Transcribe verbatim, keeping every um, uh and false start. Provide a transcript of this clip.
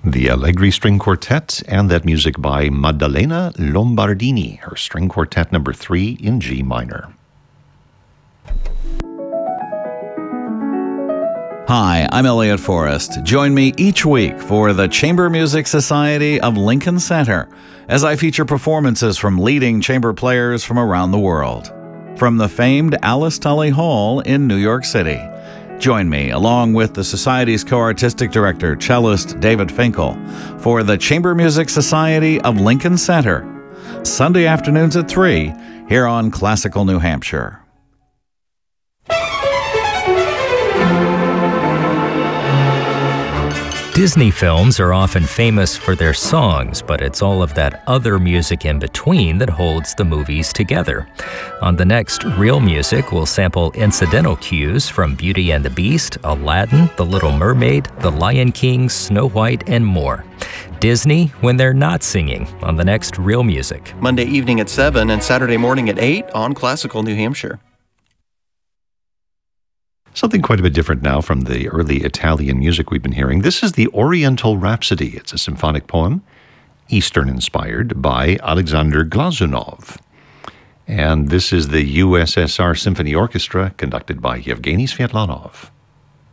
The Allegri String Quartet, and that music by Maddalena Lombardini, her String Quartet number three in G minor. Hi, I'm Elliot Forrest. Join me each week for the Chamber Music Society of Lincoln Center as I feature performances from leading chamber players from around the world. From the famed Alice Tully Hall in New York City. Join me, along with the Society's co-artistic director, cellist David Finkel, for the Chamber Music Society of Lincoln Center, Sunday afternoons at three, here on Classical New Hampshire. Disney films are often famous for their songs, but it's all of that other music in between that holds the movies together. On the next Real Music, we'll sample incidental cues from Beauty and the Beast, Aladdin, The Little Mermaid, The Lion King, Snow White, and more. Disney when they're not singing on the next Real Music. Monday evening at seven and Saturday morning at eight on Classical New Hampshire. Something quite a bit different now from the early Italian music we've been hearing. This is the Oriental Rhapsody. It's a symphonic poem, Eastern-inspired, by Alexander Glazunov. And this is the U S S R Symphony Orchestra, conducted by Yevgeny Sviatlanov.